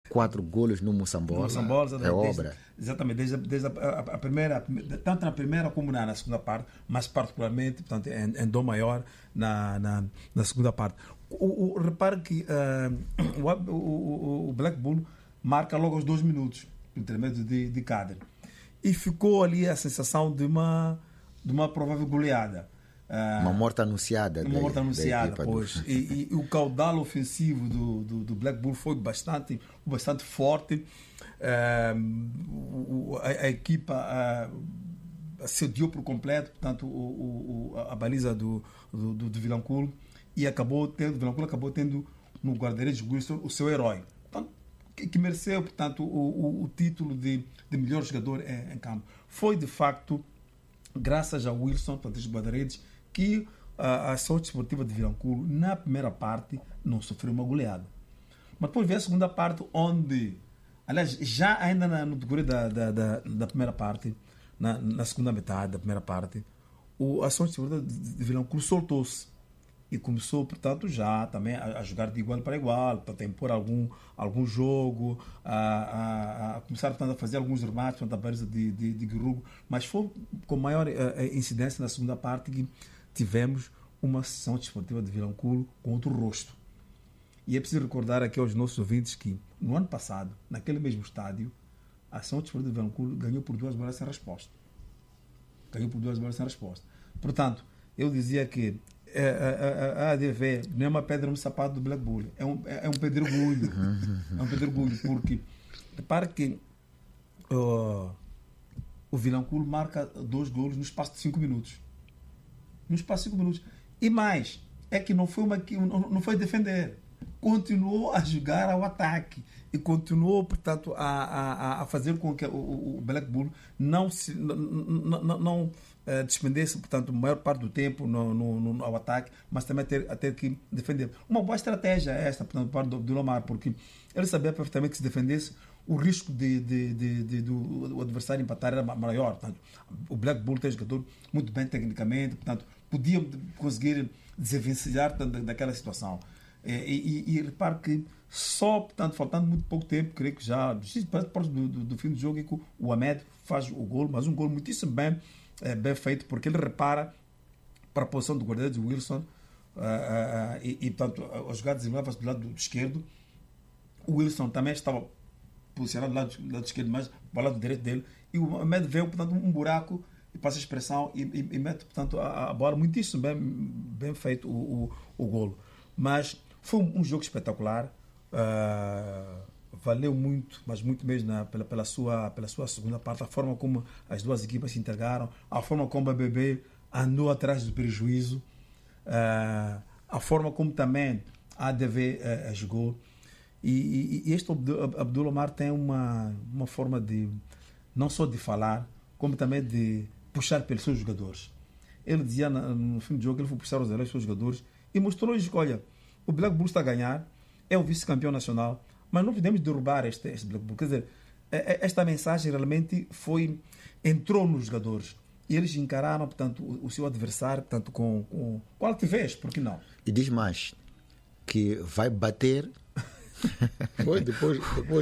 4 golos no Moçambola. É obra. Exatamente, desde a primeira, tanto na primeira como na segunda parte, mas particularmente, portanto, em dom maior na segunda parte. Repare que o Black Bull marca logo aos 2 minutos, por intermédio de Kader. E ficou ali a sensação de uma provável goleada. Uma morte anunciada. Pois. E o caudal ofensivo do Black Bull foi bastante forte. A equipa assediou por completo, portanto, a baliza do Vilanculo, e Vilanculo acabou tendo no guarda-redes Wilson o seu herói, portanto, que mereceu, portanto, o título de melhor jogador em campo. Foi, de facto, graças a Wilson, portanto, os guarda-redes, que a Saúde Desportiva de Vilanculo, na primeira parte, não sofreu uma goleada. Mas depois veio a segunda parte, onde, aliás, já ainda no decorrer da primeira parte, na segunda metade da primeira parte, a Saúde Desportiva de Vilanculo soltou-se e começou, portanto, já também a jogar de igual para igual, para impor algum jogo, a começar, portanto, a fazer alguns remates, portanto, a baliza de Guirrugo, mas foi com maior incidência na segunda parte que tivemos uma sessão desportiva de Vilanculo com outro rosto. E é preciso recordar aqui aos nossos ouvintes que, no ano passado, naquele mesmo estádio, a ação desportiva de Vilanculo ganhou por 2 bolas sem resposta. Portanto, eu dizia que a ADV não é uma pedra no sapato do Black Bull, é um pedregulho. É um pedregulho, porque repare que o Vilanculo marca 2 golos no espaço de 5 minutos. E mais, é que não foi defender. Continuou a jogar ao ataque e continuou, portanto, a fazer com que o Black Bull não despendesse, portanto, a maior parte do tempo ao ataque, mas também a ter que defender. Uma boa estratégia esta, portanto, parte do Lomar, porque ele sabia perfeitamente que se defendesse, o risco do adversário empatar era maior. Portanto, o Black Bull tem jogador muito bem tecnicamente, portanto, podia conseguir desenvencilhar daquela situação. E repare que só, portanto, faltando muito pouco tempo, creio que já próximo do fim do jogo, é que o Ahmed faz o gol, mas um gol muitíssimo bem feito, porque ele repara para a posição do guarda-redes Wilson, portanto, a jogada desenvolve-se do lado esquerdo. O Wilson também estava posicionado do lado esquerdo, mas para o lado direito dele, e o Ahmed vê, portanto, um buraco e passa a expressão e mete, portanto, a bola muitíssimo bem feito o golo. Mas foi um jogo espetacular, valeu muito, mas muito mesmo pela sua segunda parte, a forma como as duas equipas se integraram, a forma como a BB andou atrás do prejuízo, a forma como também a ADV jogou. E este Abdul Omar tem uma forma de, não só de falar, como também de puxar pelos seus jogadores. Ele dizia no fim do jogo que ele foi puxar os seus jogadores e mostrou-lhes que, olha, o Black Bull está a ganhar, é o vice-campeão nacional, mas não podemos derrubar este Black Bull. Quer dizer, esta mensagem realmente entrou nos jogadores e eles encararam, portanto, o seu adversário, portanto, com altivez, por que não? E diz mais, que vai bater. Foi depois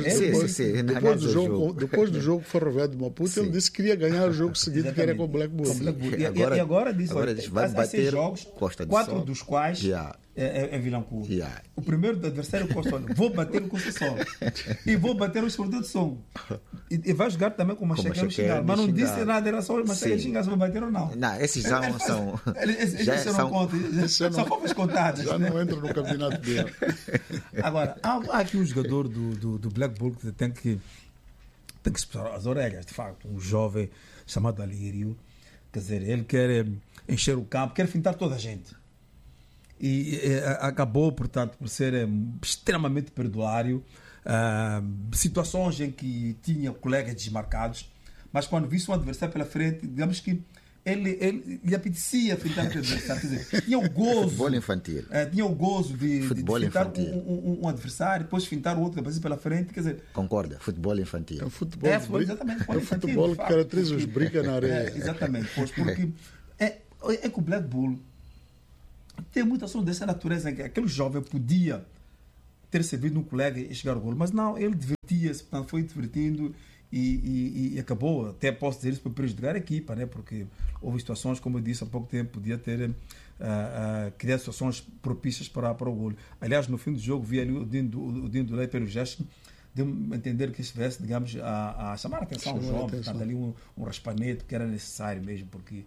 do jogo Ferroviário de Maputo, ele disse que queria ganhar o jogo seguinte, que era com o Black Bull. E agora diz, vai bater jogos, Costa do 4 Sol. dos quais é Vilanculo. O primeiro do adversário Costa, olha, vou bater o Costa do Sol e vou bater o Esporte do Som e vai jogar também com o Machaca no Xingal, mas não disse nada, era só o Machaca no Xingal se vai bater ou não. Não, esses já são são contas contadas, já não entram no campeonato dele. Agora, há aqui um jogador do Black Bull que tem que esperar as orelhas, de facto, um jovem chamado Alírio. Quer dizer, ele quer encher o campo, quer fintar toda a gente. E acabou, portanto, por ser extremamente perdulário. Situações em que tinha colegas desmarcados, mas quando visse um adversário pela frente, digamos que ele lhe apetecia fintar o adversário. Quer dizer, tinha o gozo. Futebol infantil. Tinha o gozo de fintar um adversário, depois fintar o outro que pela frente. Quer dizer, concorda? Futebol infantil. É o futebol, exatamente. É o futebol que caracteriza os briga na areia. Exatamente, pois, porque é que o Black Bull tem muita ação dessa natureza, que aquele jovem podia ter servido um colega e chegar ao gol. Mas não, ele divertia-se, portanto, foi divertindo e acabou, até posso dizer isso, para prejudicar a equipa, né? Porque houve situações, como eu disse há pouco tempo, podia ter criado situações propícias para o gol. Aliás, no fim do jogo, vi ali o Dino do Lei pelo gesto, deu-me a entender que estivesse, digamos, a chamar a atenção ao jogo, portanto, ali um raspanete que era necessário mesmo, porque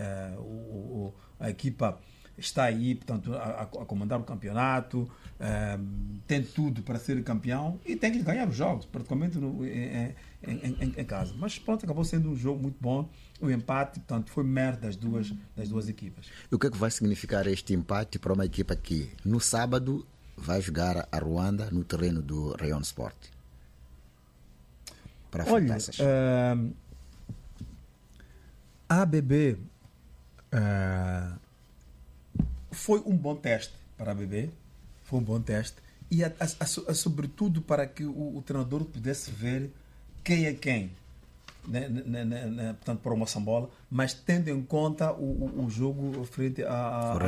a equipa está aí, portanto, a comandar o campeonato, tem tudo para ser campeão e tem que ganhar os jogos, praticamente em casa. Mas pronto, acabou sendo um jogo muito bom. O empate, portanto, foi mérito das duas equipas. E o que é que vai significar este empate para uma equipa que no sábado vai jogar a Ruanda no terreno do Rayon Sport? Para olha, a ABB foi um bom teste para a ABB, foi um bom teste e sobretudo para que o treinador pudesse ver quem é quem, portanto, para uma sambola, mas tendo em conta o jogo frente à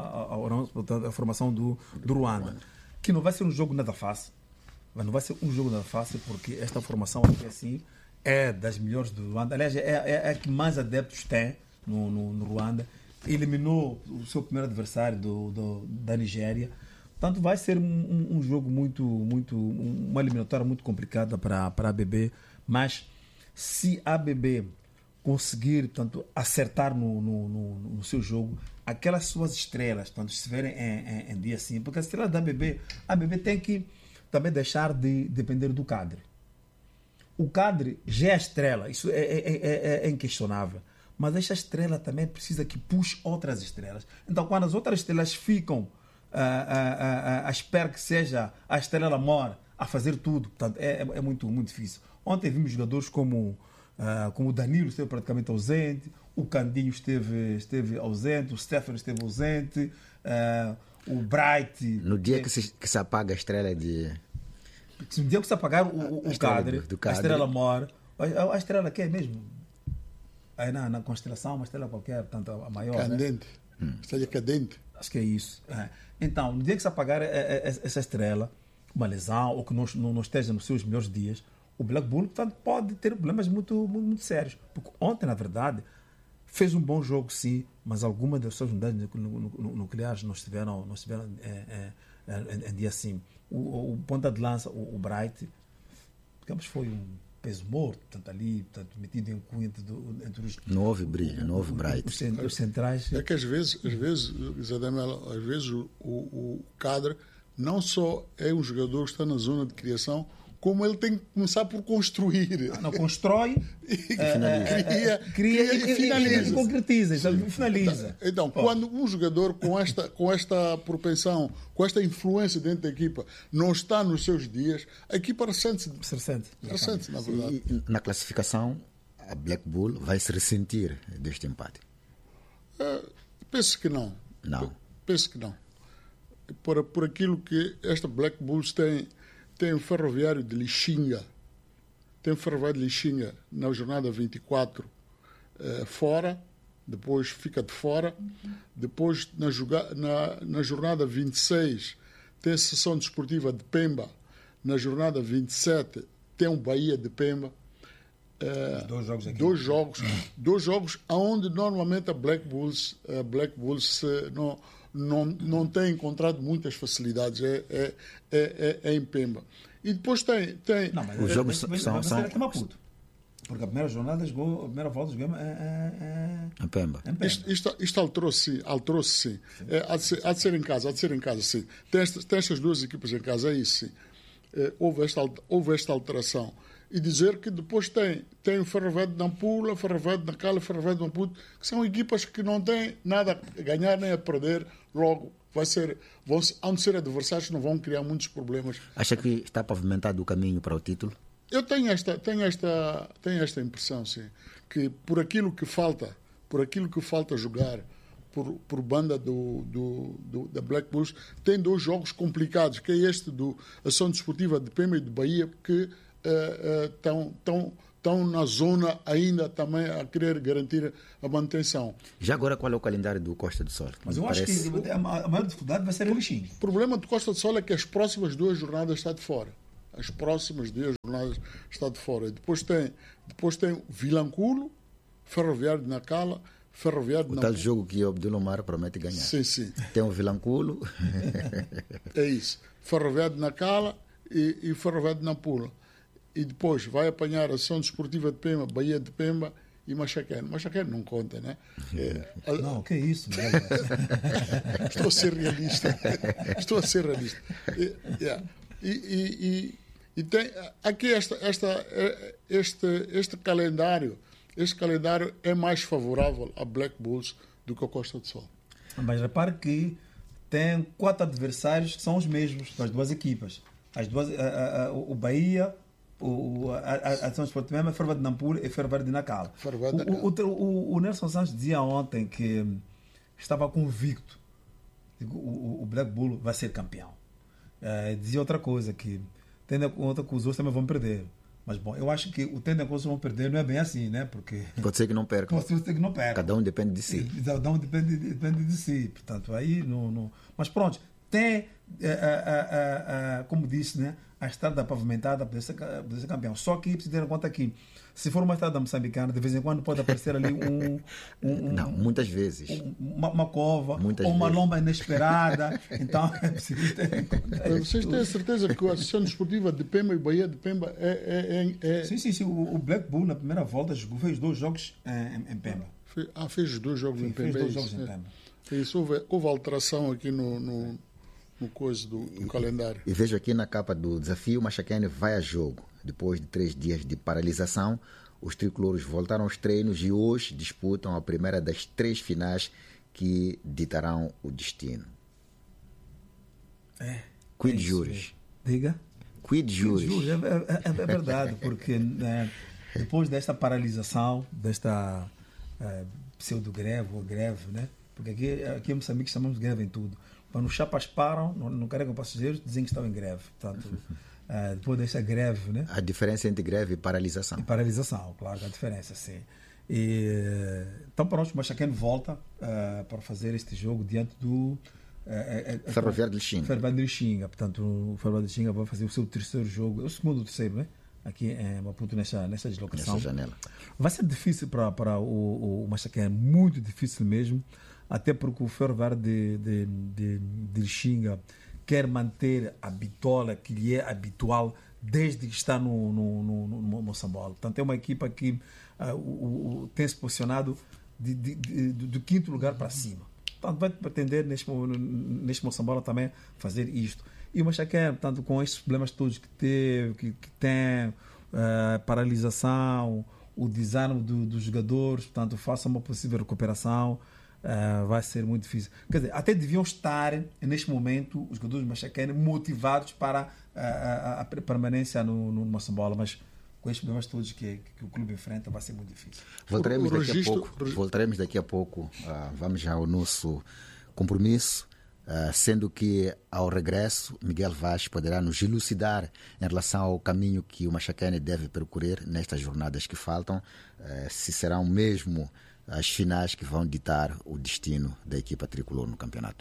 formação do Ruanda, que não vai ser um jogo nada fácil. Mas não vai ser um jogo nada fácil, porque esta formação aqui assim é das melhores do Ruanda. Aliás, é a que mais adeptos tem no Ruanda. Eliminou o seu primeiro adversário da Nigéria. Portanto, vai ser um jogo uma eliminatória muito complicada para a ABB. Mas se a ABB conseguir, portanto, acertar no seu jogo, aquelas suas estrelas, portanto, se estiverem em dia assim, porque a estrela da ABB, a ABB tem que também deixar de depender do cadre. O cadre já é estrela, isso é inquestionável. Mas esta estrela também precisa que puxe outras estrelas. Então, quando as outras estrelas ficam à espera que seja a estrela maior a fazer tudo, portanto, é muito, muito difícil. Ontem vimos jogadores como o Danilo esteve praticamente ausente, o Candinho esteve ausente, o Stefano esteve ausente, o Bright... No dia que se apaga a estrela de... No dia que se apagar o cadre, a estrela maior, a estrela que é mesmo? Aí na constelação, uma estrela qualquer, portanto, a maior. Cadente. Né? Estrela cadente. Acho que é isso. Então, no dia que se apagar essa estrela, uma lesão, ou que não esteja nos seus melhores dias, o Black Bull, portanto, pode ter problemas muito, muito sérios. Porque ontem, na verdade, fez um bom jogo, sim, mas algumas das suas unidades nucleares não estiveram em dia assim. O ponta de lança, o Bright, digamos, foi um peso morto, portanto, ali, portanto, metido em cunha entre os... Não houve brilho, não houve Bright. Os centrais... É que às vezes Zadamela, às vezes o cadre não só é um jogador que está na zona de criação, como ele tem que começar por construir. Não, constrói, cria e finaliza. E concretiza, finaliza. Então, quando um jogador com esta propensão, com esta influência dentro da equipa, não está nos seus dias, a equipa ressente-se, na verdade. E na classificação, a Black Bull vai se ressentir deste empate? Penso que não. Não? Penso que não. Por aquilo que esta Black Bulls tem o Ferroviário de Lixinga. Tem o Ferroviário de Lixinga na jornada 24 fora, depois fica de fora. Depois, na jornada 26, tem a Sessão Desportiva de Pemba. Na jornada 27, tem o Bahia de Pemba. Dois jogos onde normalmente a Black Bulls não tem encontrado muitas facilidades, é em Pemba. E depois tem... Não, mas os jogos são aqui em Maputo. Porque a primeira jornada jogou, a primeira volta jogou em Pemba. Isto alterou-se, sim. Há de ser em casa, sim. Tem estas duas equipas em casa, é isso, sim. Houve esta alteração. E dizer que depois tem o Ferroviário de Nampula, o Ferroviário de Nacala, o Ferroviário de Maputo, que são equipas que não têm nada a ganhar nem a perder, logo hão de ser adversários que não vão criar muitos problemas. Acha que está pavimentado o caminho para o título? Eu tenho esta impressão, sim, que por aquilo que falta jogar por banda da Black Bulls, tem dois jogos complicados, que é este da Ação Desportiva de Pemba e de Bahia, que estão na zona ainda também a querer garantir a manutenção. Já agora, qual é o calendário do Costa do Sol? Mas eu acho que a maior dificuldade vai ser o Lixinga. O problema do Costa do Sol é que as próximas 2 jornadas está de fora. As próximas 2 jornadas está de fora. Depois tem Vilanculo, Ferroviário de Nacala, Ferroviário de Nampula. O tal jogo que o Abdelomar promete ganhar. Sim. Tem o Vilanculo. É isso. Ferroviário de Nacala e Ferroviário de Nampula. E depois vai apanhar a Ação Desportiva de Pemba, Bahia de Pemba e Machaquene. Machaquene não conta, né? Não, que isso? Estou a ser realista. E tem aqui este calendário. Este calendário é mais favorável a Black Bulls do que a Costa do Sol. Mas repare que tem 4 adversários que são os mesmos das 2 equipas. As duas, o Bahia, a Ação Esportiva, a Ferroviário de Nampula e a Ferroviário de Nacala. O Nelson Santos dizia ontem que estava convicto que o Black Bull vai ser campeão. Dizia outra coisa, que tendo em conta que os outros também vão perder. Mas, bom, eu acho que o tendo em conta que vão perder não é bem assim, né? Porque pode ser que não perca. Pode ser que não perca. Cada um depende de si. Cada um depende de si. Portanto, aí não... Mas pronto, tem, como disse, né? A estrada pavimentada para ser campeão. Só que precisa ter em conta que, se for uma estrada moçambicana, de vez em quando pode aparecer ali não, muitas vezes. Uma cova, ou uma lomba inesperada. Então, é preciso ter em conta. Vocês têm certeza que a Associação Desportiva de Pemba e Bahia de Pemba é... Sim. O Black Bull, na primeira volta, fez 2 jogos em Pemba. Fez 2 jogos em Pemba. Fez 2 jogos em Pemba. Isso, houve alteração aqui no coisa do calendário. E vejo aqui na capa do desafio, Machaquene vai a jogo. Depois de 3 dias de paralisação, os tricolores voltaram aos treinos e hoje disputam a primeira das 3 finais que ditarão o destino. Quid juris? Diga. Quid juris? É verdade, porque depois desta paralisação, desta pseudo-greve ou greve, né? Porque aqui em Moçambique chamamos de greve em tudo. Quando os chapas param, não carregam passageiros, dizem que estão em greve. Portanto, depois dessa greve, né? A diferença entre greve e paralisação. Paralisação, claro, a diferença, sim. Então, pronto, o Machaquene volta para fazer este jogo diante do Ferroviário de Lixinga. Ferroviário de Lixinga. Portanto, o Ferroviário de Lixinga vai fazer o seu 3º jogo, o 2º ou 3º, né? Aqui em Maputo, nessa deslocação. Nessa janela. Vai ser difícil para o Machaquene, muito difícil mesmo. Até porque o Ferroviário de Lixinga quer manter a bitola que lhe é habitual desde que está no Moçambola. Portanto, é uma equipa que tem se posicionado do 5º lugar para cima. Portanto, vai pretender neste Moçambola também fazer isto. E o Machaquene, portanto, com estes problemas todos que teve, que tem, paralisação, o desânimo dos jogadores, portanto, faça uma possível recuperação. Vai ser muito difícil. Quer dizer, até deviam estar, neste momento, os jogadores do Machaquene motivados para a permanência no Moçambola, mas com estes problemas todos que o clube enfrenta, vai ser muito difícil. Voltaremos daqui a pouco. Vamos já ao nosso compromisso, sendo que, ao regresso, Miguel Vaz poderá nos elucidar em relação ao caminho que o Machaquene deve percorrer nestas jornadas que faltam, se serão mesmo as finais que vão ditar o destino da equipa tricolor no campeonato.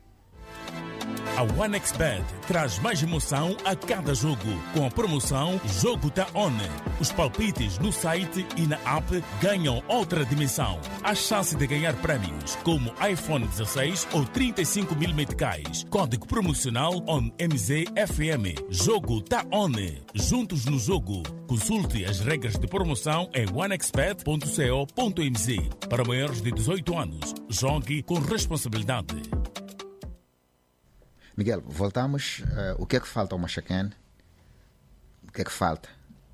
A OneXBet traz mais emoção a cada jogo, com a promoção Jogo Tá On. Os palpites no site e na app ganham outra dimensão. Há chance de ganhar prémios, como iPhone 16 ou 35 mil meticais. Código promocional ONMZFM. Jogo Tá On. Juntos no jogo. Consulte as regras de promoção em onexbet.co.mz. Para maiores de 18 anos, jogue com responsabilidade. Miguel, voltamos. O que é que falta ao Machaquene? O que é que falta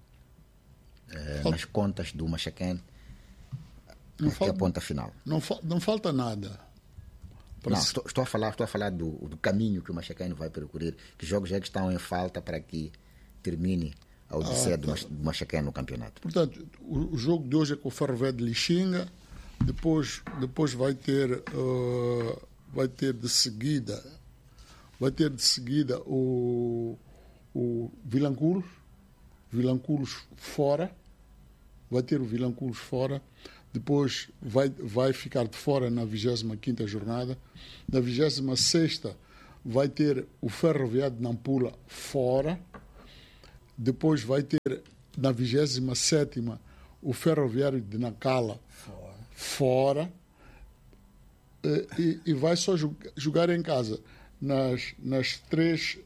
nas contas do Machaquene até a ponta final? Não falta nada. Não, estou a falar do caminho que o Machaquene vai percorrer. Que jogos é que estão em falta para que termine a odisseia do Machaquene no campeonato? Portanto, o jogo de hoje é com o Ferroviário de Lixinga. Depois vai ter de seguida o Vilanculo, Vilanculos fora, vai ter o Vilanculos fora, depois vai ficar de fora na 25ª jornada, na 26ª vai ter o Ferroviário de Nampula fora, depois vai ter na 27ª o Ferroviário de Nacala fora e vai só jogar em casa nas três,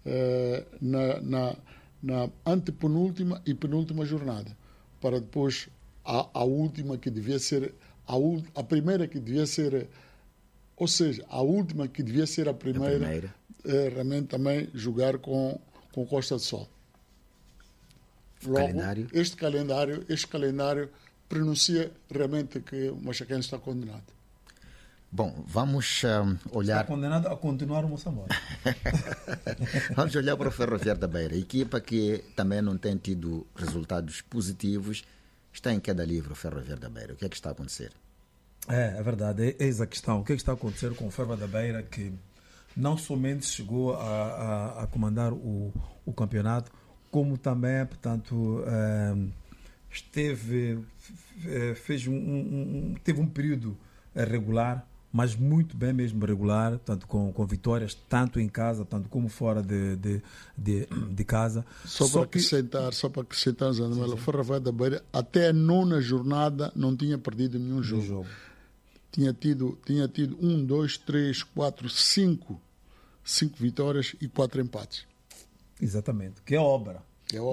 na antepenúltima e penúltima jornada, para depois a última que devia ser a primeira que devia ser, ou seja, a última que devia ser a primeira. Realmente também jogar com Costa do Sol. Logo, este calendário pronuncia realmente que o Machaquense está condenado. Bom, vamos olhar... Está condenado a continuar o Moçambique. Vamos olhar para o Ferroviário da Beira, equipa que também não tem tido resultados positivos. Está em queda livre o Ferroviário da Beira. O que é que está a acontecer? É verdade, eis a questão. O que é que está a acontecer com o Ferroviário da Beira, que não somente chegou a comandar o campeonato, como também, portanto, teve um período regular, mas muito bem mesmo regular, tanto com vitórias, tanto em casa, tanto como fora de casa. Só para acrescentar, Zé Manuel, o Ferroviário da Beira, até a 9ª jornada, não tinha perdido nenhum jogo. Tinha tido 1, 2, 3, 4, 5 vitórias e 4 empates. Exatamente, que é obra.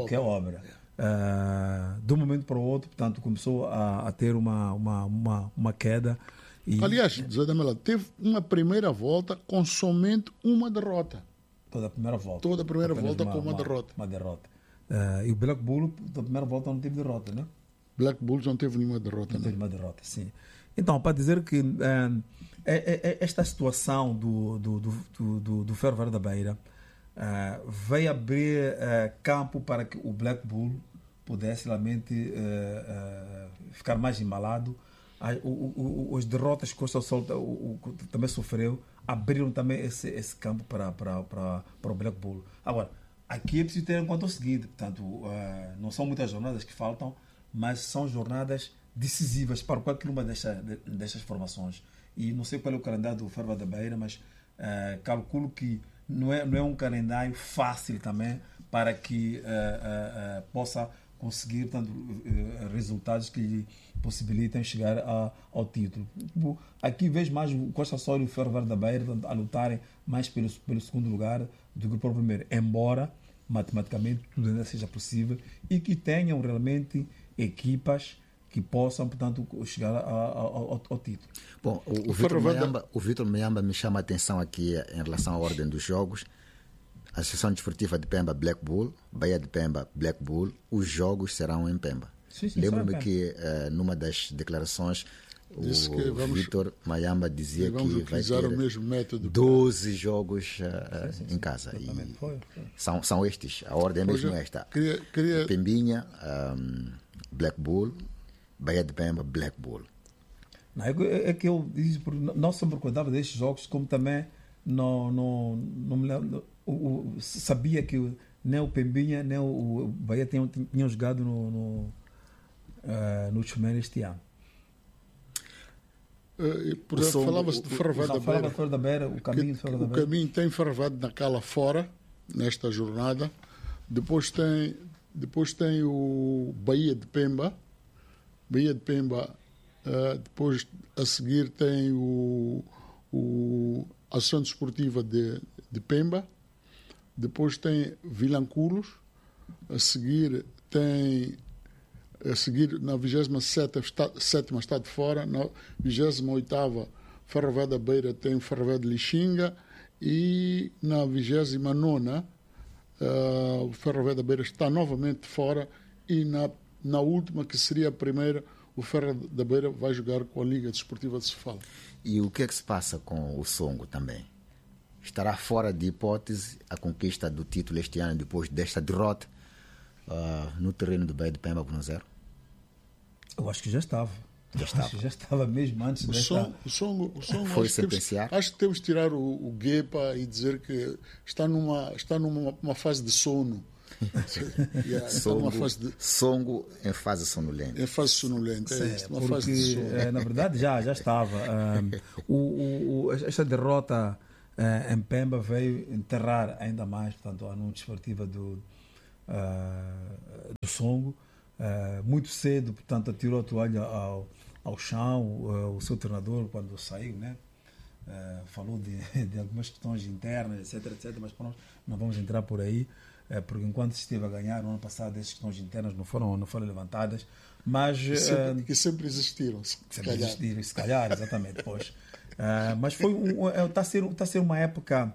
De um momento para o outro, portanto, começou a ter uma queda. Aliás, Zé Damela, teve uma primeira volta com somente uma derrota. Toda a primeira volta com uma derrota. Uma derrota. E o Black Bull, da primeira volta, não teve derrota, né? Black Bulls não teve nenhuma derrota. Não teve uma derrota, sim. Então, para dizer que esta situação do Ferroviário da Beira veio abrir campo para que o Black Bull pudesse realmente ficar mais embalado. As derrotas que o Costa do Sol também sofreu abriram também esse campo para o Black Bull. Agora, aqui é preciso ter em conta o seguinte, portanto, não são muitas jornadas que faltam, mas são jornadas decisivas para qualquer uma destas formações. E não sei qual é o calendário do Ferroviário da Beira, mas calculo que não é um calendário fácil também para que possa conseguir tanto resultados que lhe possibilitem chegar ao título. Aqui vejo mais o Costa Sol e o Ferroviário da Beira a lutarem mais pelo segundo lugar do que pelo primeiro, embora matematicamente tudo ainda seja possível e que tenham realmente equipas que possam, portanto, chegar ao título. Bom, o Vitor Meyamba me chama a atenção aqui em relação à ordem dos jogos. A Associação Desportiva de Pemba, Black Bull, Bahia de Pemba, Black Bull, os jogos serão em Pemba. Lembro-me que numa das declarações o Vitor Meyamba dizia que vai ter o mesmo método 12 jogos em casa. Foi. São estes, a ordem é mesmo esta. Pembinha, Black Bull, Bahia de Pemba, Black Bull. Não, é que eu disse, não só me recordava destes jogos, como também não me lembro, sabia que nem o Pembinha nem o Bahia tinham jogado no Chumene este ano. Falava-se de Ferroviário da Beira, o caminho de Ferroviário da Beira. O caminho tem Ferroviário de Nacala fora, nesta jornada. Depois tem o Bahia de Pemba. Depois a seguir tem a Associação Desportiva de Pemba. Depois tem Vilanculos. A seguir na 27ª está de fora. Na 28ª Ferroviário da Beira tem o Ferroviário de Lixinga. E na 29ª o Ferroviário da Beira está novamente de fora. E na última, que seria a primeira, o Ferroviário da Beira vai jogar com a Liga Desportiva de Sofala. E o que é que se passa com o Songo também? Estará fora de hipótese a conquista do título este ano depois desta derrota no terreno do Bahia de Pemba por 1-0? Eu acho que já estava. Já estava mesmo antes desta... O Songo foi sentenciado. Acho que temos de tirar o Guepa e dizer que está numa fase de sono. Songo em fase sonolenta. Em fase sonolenta, porque, fase de sono. na verdade, já estava. Esta derrota em Pemba veio enterrar ainda mais, portanto, a União Desportiva do Songo. Muito cedo, portanto, atirou a toalha ao chão. O seu treinador, quando saiu, né? Falou de algumas questões internas, etc, mas pronto, não vamos entrar por aí, porque enquanto se esteve a ganhar no ano passado, essas questões internas não foram levantadas, mas que sempre existiram, se calhar, exatamente, pois. Mas está a ser uma época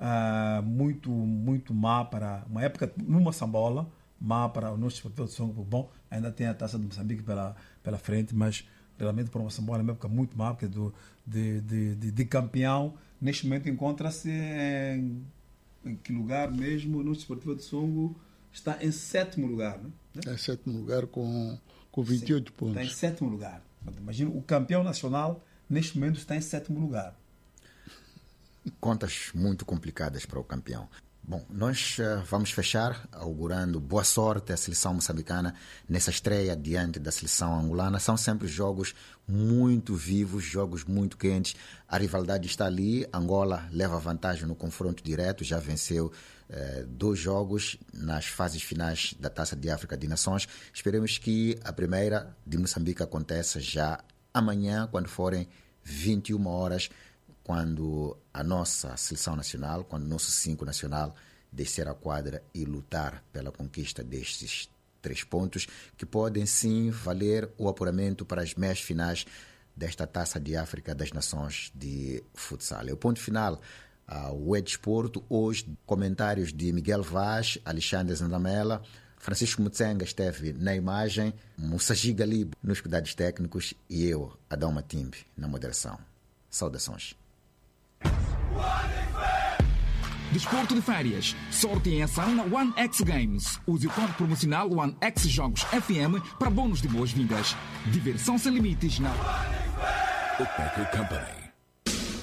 muito má para uma época numa sambola, má para o nosso Desportivo do Songo. Bom, ainda tem a Taça de Moçambique pela frente, mas realmente para uma sambola é uma época muito má, porque de campeão, neste momento encontra-se em que lugar mesmo? O nosso Desportivo do Songo está em 7º lugar, né? Está em 7º lugar com 28 pontos. Está em 7º lugar. Imagina, o campeão nacional neste momento está em 7º lugar. Contas muito complicadas para o campeão. Bom, nós vamos fechar augurando boa sorte à seleção moçambicana nessa estreia diante da seleção angolana. São sempre jogos muito vivos, jogos muito quentes. A rivalidade está ali. Angola leva vantagem no confronto direto, já venceu 2 jogos nas fases finais da Taça de África de Nações. Esperemos que a primeira de Moçambique aconteça já amanhã, quando forem 21 horas, quando a nossa seleção nacional, quando o nosso 5 nacional descer à quadra e lutar pela conquista destes 3 pontos, que podem sim valer o apuramento para as meias finais desta Taça de África das Nações de futsal. É o ponto final ao Desporto. Hoje, comentários de Miguel Vaz, Alexandre Zandamela, Francisco Mutsenga esteve na imagem, Mussaji Galib nos cuidados técnicos e eu, Adão Matimbe, na moderação. Saudações. Desporto de férias. Sorte em ação na One X Games. Use o código promocional One X Jogos FM para bônus de boas-vindas. Diversão sem limites na Opeco Company.